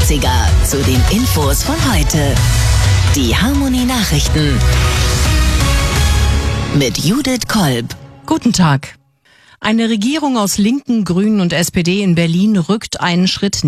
90er zu den Infos von heute. Die Harmonie Nachrichten mit Judith Kolb. Guten Tag. Eine Regierung aus Linken, Grünen und SPD in Berlin rückt einen Schritt